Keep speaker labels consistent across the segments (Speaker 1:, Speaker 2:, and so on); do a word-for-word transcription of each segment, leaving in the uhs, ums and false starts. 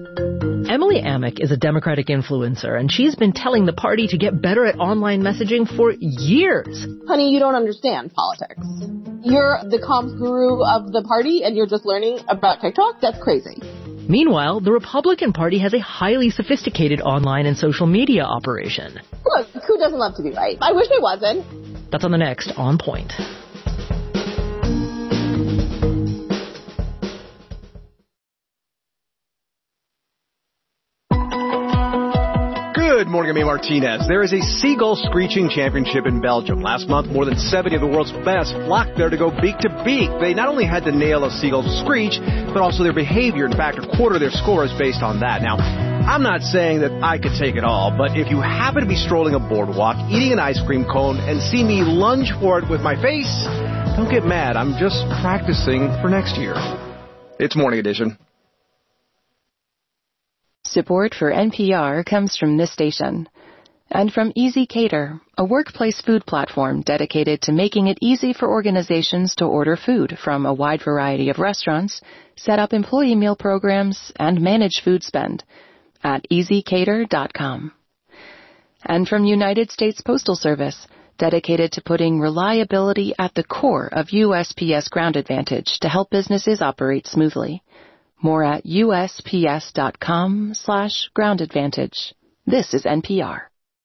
Speaker 1: Emily Amick is a Democratic influencer, and she's been telling the party to get better at online messaging for years.
Speaker 2: Honey, you don't understand politics. You're the comms guru of the party, and you're just learning about TikTok? That's crazy.
Speaker 1: Meanwhile, the Republican Party has a highly sophisticated online and social media operation.
Speaker 2: Look, who doesn't love to be right? I wish I wasn't.
Speaker 1: That's on the next On Point.
Speaker 3: Good morning, I'm A. Martinez. There is a seagull screeching championship in Belgium. Last month, more than seventy of the world's best flocked there to go beak to beak. They not only had to nail a seagull's screech, but also their behavior. In fact, a quarter of their score is based on that. Now, I'm not saying that I could take it all, but if you happen to be strolling a boardwalk, eating an ice cream cone, and see me lunge for it with my face, don't get mad. I'm just practicing for next year. It's Morning Edition.
Speaker 4: Support for N P R comes from this station and from Easy Cater, a workplace food platform dedicated to making it easy for organizations to order food from a wide variety of restaurants, set up employee meal programs, and manage food spend at easy cater dot com. And from United States Postal Service, dedicated to putting reliability at the core of U S P S Ground Advantage to help businesses operate smoothly. More at U S P S dot com slash ground advantage. This is N P R.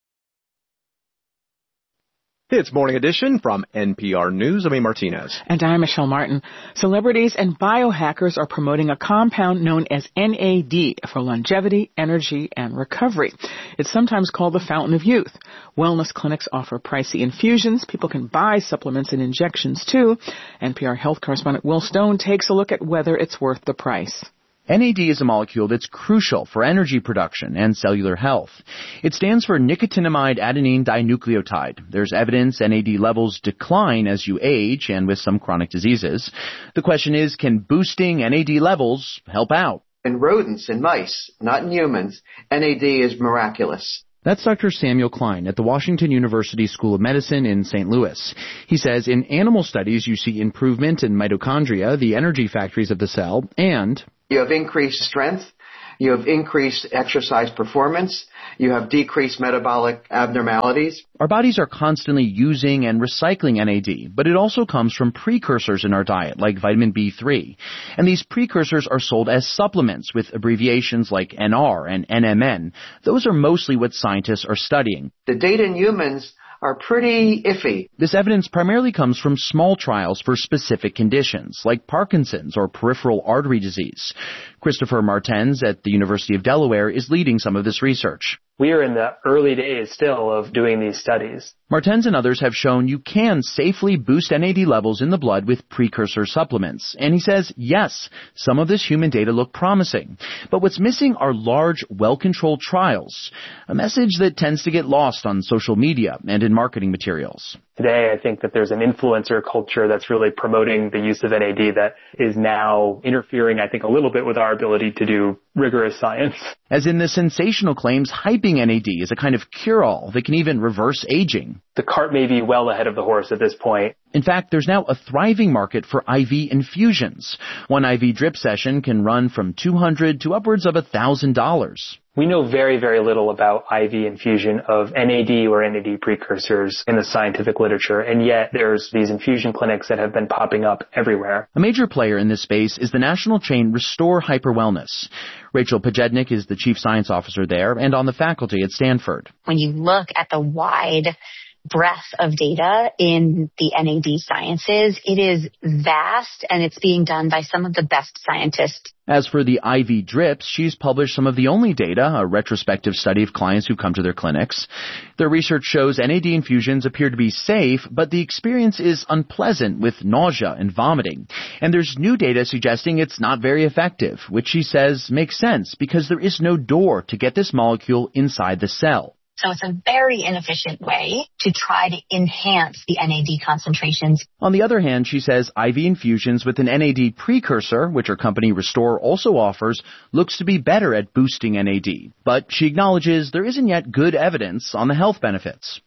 Speaker 3: It's Morning Edition from N P R News. I'm A. Martinez.
Speaker 5: And I'm Michelle Martin. Celebrities and biohackers are promoting a compound known as N A D for longevity, energy, and recovery. It's sometimes called the fountain of youth. Wellness clinics offer pricey infusions. People can buy supplements and injections, too. N P R health correspondent Will Stone takes a look at whether it's worth the price.
Speaker 6: N A D is a molecule that's crucial for energy production and cellular health. It stands for nicotinamide adenine dinucleotide. There's evidence N A D levels decline as you age and with some chronic diseases. The question is, can boosting N A D levels help out?
Speaker 7: In rodents and mice, not in humans, N A D is miraculous.
Speaker 6: That's Doctor Samuel Klein at the Washington University School of Medicine in Saint Louis. He says in animal studies you see improvement in mitochondria, the energy factories of the cell, and
Speaker 7: you have increased strength, you have increased exercise performance, you have decreased metabolic abnormalities.
Speaker 6: Our bodies are constantly using and recycling N A D, but it also comes from precursors in our diet, like vitamin B three. And these precursors are sold as supplements with abbreviations like N R and N M N. Those are mostly what scientists are studying.
Speaker 7: The data in humans are pretty iffy.
Speaker 6: This evidence primarily comes from small trials for specific conditions, like Parkinson's or peripheral artery disease. Christopher Martens at the University of Delaware is leading some of this research.
Speaker 8: We are in the early days still of doing these studies.
Speaker 6: Martens and others have shown you can safely boost N A D levels in the blood with precursor supplements. And he says, yes, some of this human data look promising. But what's missing are large, well-controlled trials, a message that tends to get lost on social media and in marketing materials.
Speaker 8: Today, I think that there's an influencer culture that's really promoting the use of N A D that is now interfering, I think, a little bit with our ability to do rigorous science.
Speaker 6: As in the sensational claims hyping N A D is a kind of cure-all that can even reverse aging.
Speaker 8: The cart may be well ahead of the horse at this point.
Speaker 6: In fact, there's now a thriving market for I V infusions. One I V drip session can run from two hundred dollars to upwards of one thousand dollars.
Speaker 8: We know very, very little about I V infusion of N A D or N A D precursors in the scientific literature, and yet there's these infusion clinics that have been popping up everywhere.
Speaker 6: A major player in this space is the national chain Restore Hyper Wellness. Rachel Pajednik is the chief science officer there and on the faculty at Stanford.
Speaker 9: When you look at the wide breadth of data in the N A D sciences, it is vast, and it's being done by some of the best scientists.
Speaker 6: As for the I V drips, she's published some of the only data, a retrospective study of clients who come to their clinics. Their research shows N A D infusions appear to be safe, but the experience is unpleasant with nausea and vomiting. And there's new data suggesting it's not very effective, which she says makes sense because there is no door to get this molecule inside the cell.
Speaker 9: So it's a very inefficient way to try to enhance the N A D concentrations.
Speaker 6: On the other hand, she says I V infusions with an N A D precursor, which her company Restore also offers, looks to be better at boosting N A D. But she acknowledges there isn't yet good evidence on the health benefits.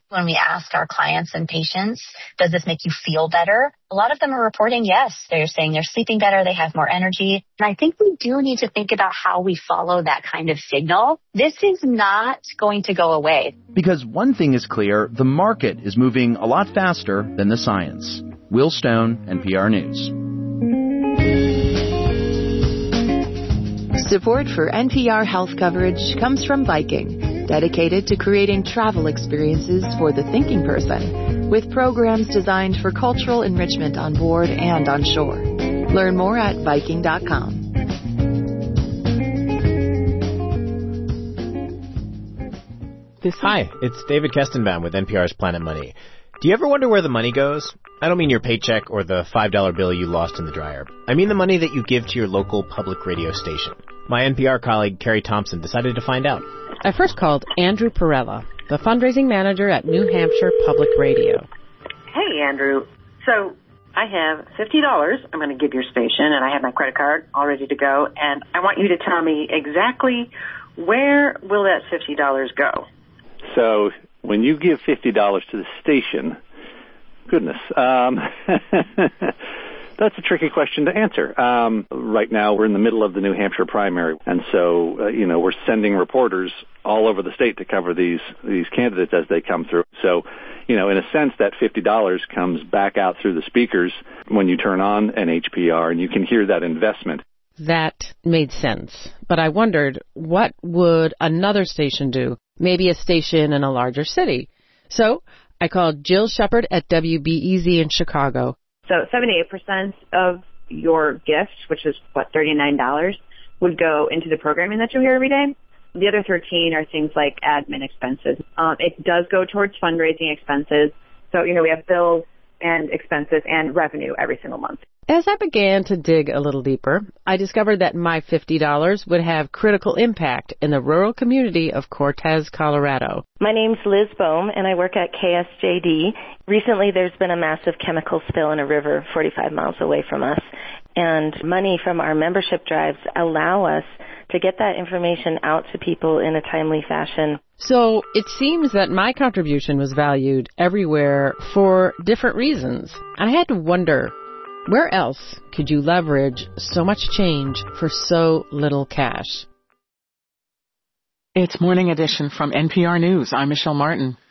Speaker 9: When we ask our clients and patients, does this make you feel better? A lot of them are reporting yes. They're saying they're sleeping better, they have more energy. And I think we do need to think about how we follow that kind of signal. This is not going to go away.
Speaker 6: Because one thing is clear, the market is moving a lot faster than the science. Will Stone, N P R News.
Speaker 4: Support for N P R health coverage comes from Viking, dedicated to creating travel experiences for the thinking person, with programs designed for cultural enrichment on board and on shore. Learn more at Viking dot com.
Speaker 10: This Hi, it's David Kestenbaum with N P R's Planet Money. Do you ever wonder where the money goes? I don't mean your paycheck or the five dollar bill you lost in the dryer. I mean the money that you give to your local public radio station. My N P R colleague, Carrie Thompson, decided to find out.
Speaker 11: I first called Andrew Perella, the fundraising manager at New Hampshire Public Radio.
Speaker 12: Hey, Andrew. So I have fifty dollars I'm going to give your station, and I have my credit card all ready to go, and I want you to tell me exactly where will that fifty dollars go?
Speaker 13: So when you give fifty dollars to the station, goodness, um, that's a tricky question to answer. Um, right now, we're in the middle of the New Hampshire primary, and so, uh, you know, we're sending reporters all over the state to cover these these candidates as they come through. So, you know, in a sense, that fifty dollars comes back out through the speakers when you turn on N H P R, and you can hear that investment.
Speaker 11: That made sense. But I wondered, what would another station do? Maybe a station in a larger city. So I called Jill Shepard at W B E Z in Chicago.
Speaker 14: So seventy-eight percent of your gift, which is, what, thirty-nine dollars, would go into the programming that you'll hear every day. The other thirteen are things like admin expenses. Um, it does go towards fundraising expenses. So, you know, we have bills and expenses and revenue every single month.
Speaker 11: As I began to dig a little deeper, I discovered that my fifty dollars would have critical impact in the rural community of Cortez, Colorado.
Speaker 15: My name's Liz Bohm, and I work at K S J D. Recently, there's been a massive chemical spill in a river forty-five miles away from us, and money from our membership drives allow us to get that information out to people in a timely fashion.
Speaker 11: So it seems that my contribution was valued everywhere for different reasons. And I had to wonder, where else could you leverage so much change for so little cash?
Speaker 5: It's Morning Edition from N P R News. I'm Michelle Martin.